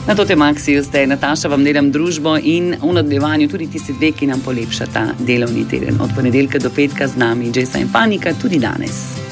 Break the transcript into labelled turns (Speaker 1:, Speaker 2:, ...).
Speaker 1: Na to temaksiju ste, Nataša, vam delam družbo in v nadaljevanju tudi tisti dve, ki nam polepšata delovni teden. Od ponedeljka do petka z nami Jessa in Fanika tudi danes.